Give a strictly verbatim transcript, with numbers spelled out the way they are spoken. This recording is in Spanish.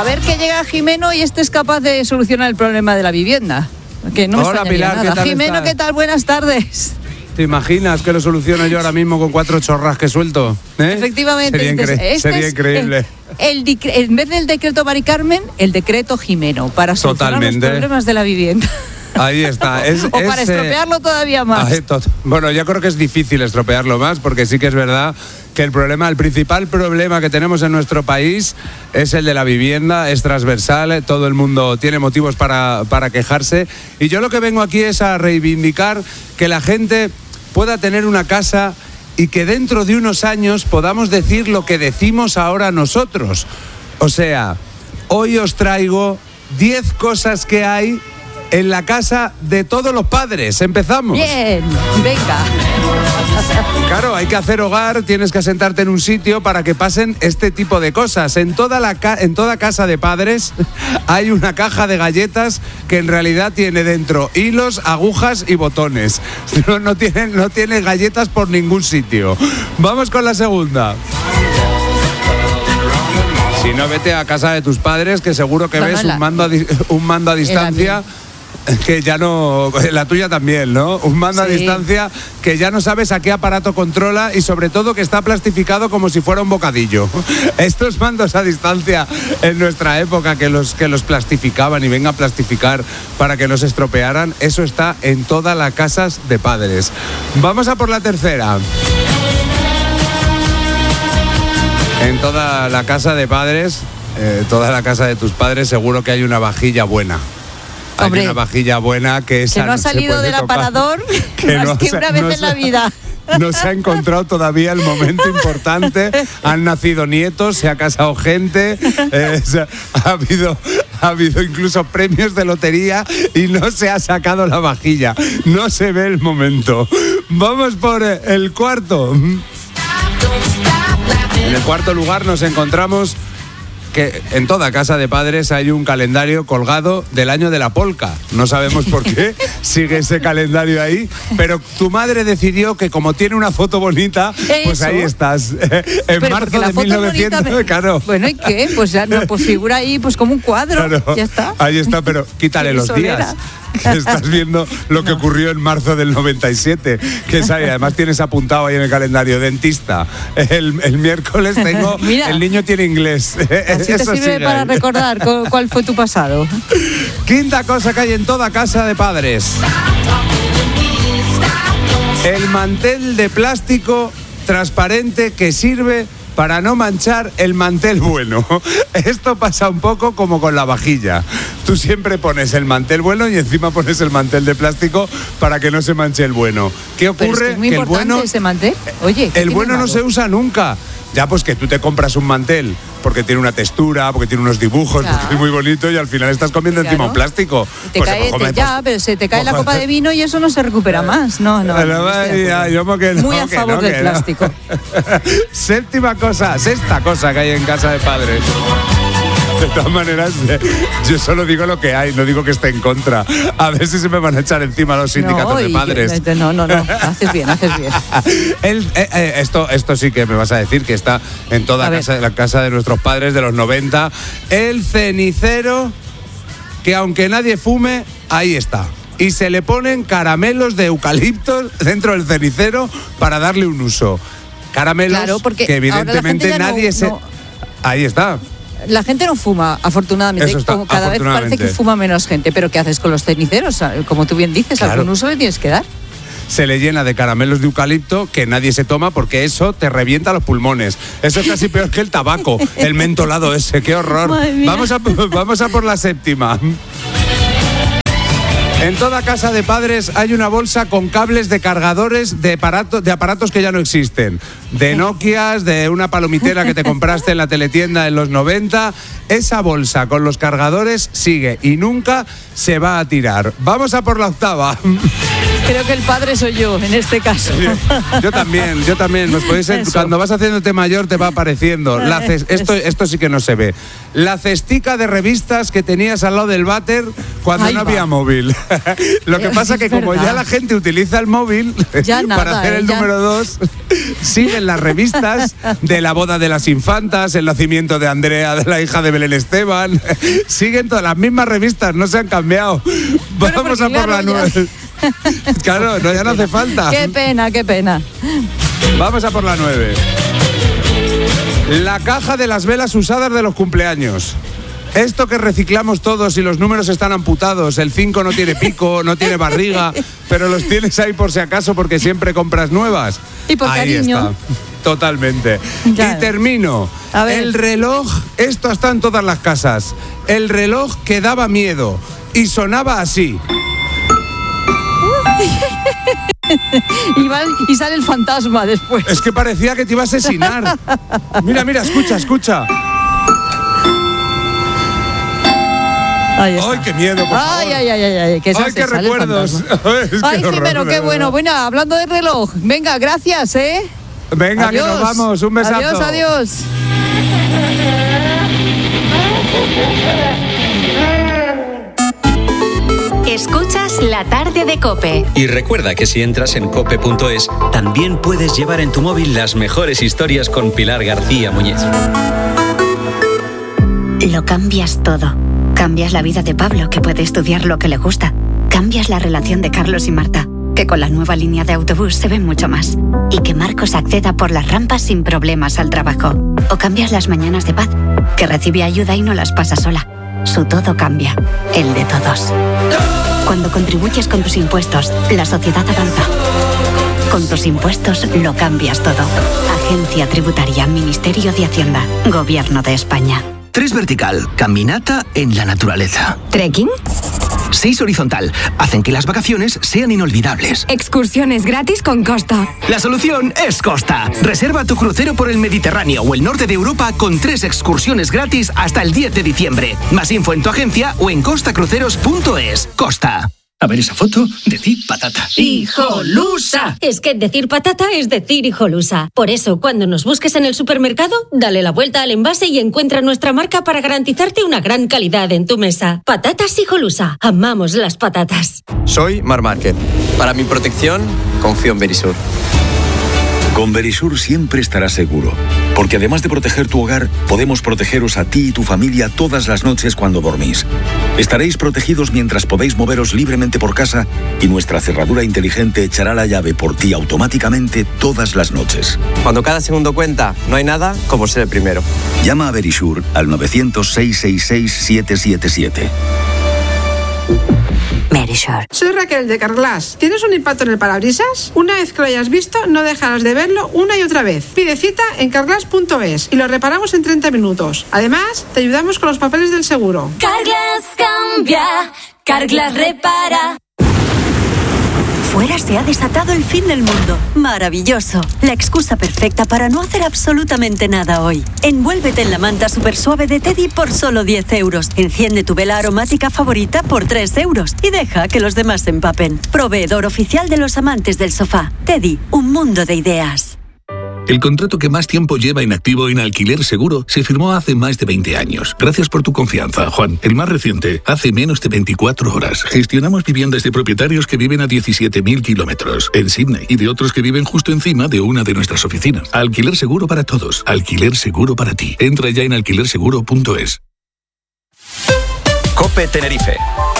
A ver que llega Jimeno y este es capaz de solucionar el problema de la vivienda. Que no me Hola, extrañaría Pilar, nada. ¿qué tal Jimeno, estás? ¿qué tal? Buenas tardes. ¿Te imaginas que lo soluciono yo ahora mismo con cuatro chorras que suelto? ¿Eh? Efectivamente. Sería, Entonces, incre- este sería es increíble. El, el dicre- en vez del decreto Mari Carmen, el decreto Jimeno, para solucionar Totalmente. los problemas de la vivienda. Ahí está. Es, o para es, eh, estropearlo todavía más. Ay, tot- Bueno, yo creo que es difícil estropearlo más, porque sí que es verdad que el problema, el principal problema que tenemos en nuestro país es el de la vivienda, es transversal, todo el mundo tiene motivos para, para quejarse, y yo lo que vengo aquí es a reivindicar que la gente pueda tener una casa y que dentro de unos años podamos decir lo que decimos ahora nosotros. O sea, hoy os traigo diez cosas que hay en la casa de todos los padres. Empezamos. Bien, venga. Claro, hay que hacer hogar, tienes que asentarte en un sitio para que pasen este tipo de cosas. En toda, la ca- en toda casa de padres hay una caja de galletas que en realidad tiene dentro hilos, agujas y botones. No, no, tiene, no tiene galletas por ningún sitio. Vamos con la segunda. Si no, vete a casa de tus padres, que seguro que No, ves no, la- un mando a, di- un mando a distancia. Que ya no, la tuya también, ¿no? Un mando Sí. a distancia que ya no sabes a qué aparato controla y sobre todo que está plastificado como si fuera un bocadillo. Estos mandos a distancia en nuestra época que los, que los plastificaban y venga a plastificar para que no se estropearan, eso está en todas las casas de padres. Vamos a por la tercera. En toda la casa de padres, eh, toda la casa de tus padres, seguro que hay una vajilla buena. Hay Hombre, una vajilla buena que esa Que no ha se salido puede del tocar. aparador Que más no que se- una vez no en se- la vida. No se ha encontrado todavía el momento importante. Han nacido nietos, se ha casado gente, eh, se ha, ha habido, ha habido incluso premios de lotería y no se ha sacado la vajilla. No se ve el momento. Vamos por eh, el cuarto. En el cuarto lugar nos encontramos que en toda casa de padres hay un calendario colgado del año de la polca. No sabemos por qué sigue ese calendario ahí, pero tu madre decidió que como tiene una foto bonita, pues Eso. ahí estás. En Pero marzo porque la de foto mil novecientos, bonita me- claro. Bueno, ¿y qué? Pues ya no, pues figura ahí pues como un cuadro. Claro, Ya está. ahí está, pero quítale Qué los solera. días. Que estás viendo lo que ocurrió en marzo del noventa y siete. Que es ahí, además tienes apuntado ahí en el calendario, dentista. El, el miércoles tengo, Mira. el niño tiene inglés. Así te Eso sirve sigue para ahí. recordar cu- cuál fue tu pasado. Quinta cosa que hay en toda casa de padres. El mantel de plástico transparente que sirve para no manchar el mantel bueno. Esto pasa un poco como con la vajilla. Tú siempre pones el mantel bueno y encima pones el mantel de plástico para que no se manche el bueno. ¿Qué Pero es ocurre? que es muy que el importante bueno, ese mantel. Oye, ¿qué el tiene bueno no malo? se usa nunca. Ya, pues que tú te compras un mantel porque tiene una textura, porque tiene unos dibujos, Claro. porque es muy bonito y al final estás comiendo Claro. encima un plástico. Te Pues, cae, pues, te- come, ya, pues, pero se te cae la pues, copa de vino y eso no se recupera más. No, no. Pero, no estoy de ya, acuerdo. yo como que no, Muy a que favor no, del que no. plástico. Séptima cosa, sexta cosa que hay en casa de padres. De todas maneras, eh, yo solo digo lo que hay, no digo que esté en contra. A ver si se me van a echar encima los sindicatos no, de y- padres. No, no, no. Haces bien, haces bien. El- eh, eh, esto, esto sí que me vas a decir que está en toda A ver. casa, la casa de nuestros padres de los noventa. El cenicero, que aunque nadie fume, ahí está. Y se le ponen caramelos de eucalipto dentro del cenicero para darle un uso. Caramelos Claro, porque que ahora la evidentemente gente ya no- nadie se... no- Ahí está. La gente no fuma, afortunadamente. Eso está, Como cada vez parece afortunadamente. que fuma menos gente. Pero ¿qué haces con los ceniceros? Como tú bien dices, Claro. algún uso le tienes que dar. Se le llena de caramelos de eucalipto que nadie se toma porque eso te revienta los pulmones. Eso es casi peor que el tabaco, el mentolado ese, qué horror. Madre mía. Vamos a, vamos a por la séptima. En toda casa de padres hay una bolsa con cables de cargadores de, aparato- de aparatos que ya no existen. De Nokias, de una palomitera que te compraste en la teletienda en los noventa. Esa bolsa con los cargadores sigue y nunca se va a tirar. Vamos a por la octava. Creo que el padre soy yo, en este caso. Yo también, yo también. Nos podéis, cuando vas haciéndote mayor te va apareciendo. La ces, esto, esto sí que no se ve. La cestica de revistas que tenías al lado del váter cuando Ahí no va. había móvil. Lo que pasa es que como verdad. ya la gente utiliza el móvil ya nada, para hacer el ya. número dos, siguen las revistas de la boda de las infantas, el nacimiento de Andrea, de la hija de Belén Esteban. Siguen todas las mismas revistas, no se han cambiado. Bueno, Vamos a por claro, la nueve. Claro, no, ya no hace falta. Qué pena, qué pena. Vamos a por la nueve. La caja de las velas usadas de los cumpleaños. Esto que reciclamos todos y los números están amputados. El cinco no tiene pico, no tiene barriga, pero los tienes ahí por si acaso porque siempre compras nuevas. Y por ahí cariño. Está. Totalmente. Claro. Y termino. El reloj, esto está en todas las casas. El reloj que daba miedo y sonaba así. y, va, y sale el fantasma después. Es que parecía que te iba a asesinar. Mira, mira, escucha, escucha. Ay, qué miedo, por ay, favor. Ay, ay, ay, ay, que ay, qué recuerdos. Es ay, Jimeno, qué bueno. Bueno, hablando de reloj, venga, gracias, ¿eh? Venga, adiós. Que nos vamos, un besazo. Adiós, adiós. Escuchas La Tarde de COPE. Y recuerda que si entras en cope punto es, también puedes llevar en tu móvil las mejores historias con Pilar García Muñiz. Lo cambias todo. Cambias la vida de Pablo, que puede estudiar lo que le gusta. Cambias la relación de Carlos y Marta, que con la nueva línea de autobús se ven mucho más. Y que Marcos acceda por las rampas sin problemas al trabajo. O cambias las mañanas de Paz, que recibe ayuda y no las pasa sola. Su todo cambia, el de todos. Cuando contribuyes con tus impuestos, la sociedad avanza. Con tus impuestos lo cambias todo. Agencia Tributaria, Ministerio de Hacienda, Gobierno de España. Tres vertical, caminata en la naturaleza. ¿Trekking? Seis horizontal, hacen que las vacaciones sean inolvidables. Excursiones gratis con Costa. La solución es Costa. Reserva tu crucero por el Mediterráneo o el norte de Europa con tres excursiones gratis hasta el diez de diciembre. Más info en tu agencia o en costa cruceros punto es. Costa. A ver esa foto, decir patata. ¡Hijolusa! Es que decir patata es decir hijolusa. Por eso, cuando nos busques en el supermercado, dale la vuelta al envase y encuentra nuestra marca para garantizarte una gran calidad en tu mesa. Patatas Hijolusa. Amamos las patatas. Soy Mar Márquez. Para mi protección, confío en Verisur. Con Verisur siempre estarás seguro, porque además de proteger tu hogar, podemos protegeros a ti y tu familia todas las noches cuando dormís. Estaréis protegidos mientras podéis moveros libremente por casa y nuestra cerradura inteligente echará la llave por ti automáticamente todas las noches. Cuando cada segundo cuenta, no hay nada como ser el primero. Llama a Verisur al novecientos, seiscientos sesenta y seis, siete siete siete. Verisur. Soy Raquel de Carglass. ¿Tienes un impacto en el parabrisas? Una vez que lo hayas visto, no dejarás de verlo una y otra vez. Pide cita en carglass punto es y lo reparamos en treinta minutos. Además, te ayudamos con los papeles del seguro. Carglass cambia, Carglass repara. Fuera se ha desatado el fin del mundo. Maravilloso. La excusa perfecta para no hacer absolutamente nada hoy. Envuélvete en la manta super suave de Teddy por solo diez euros. Enciende tu vela aromática favorita por tres euros. Y deja que los demás se empapen. Proveedor oficial de los amantes del sofá. Teddy, un mundo de ideas. El contrato que más tiempo lleva inactivo en Alquiler Seguro se firmó hace más de veinte años. Gracias por tu confianza, Juan. El más reciente, hace menos de veinticuatro horas. Gestionamos viviendas de propietarios que viven a diecisiete mil kilómetros en Sydney y de otros que viven justo encima de una de nuestras oficinas. Alquiler Seguro para todos. Alquiler Seguro para ti. Entra ya en alquiler seguro punto es. COPE Tenerife.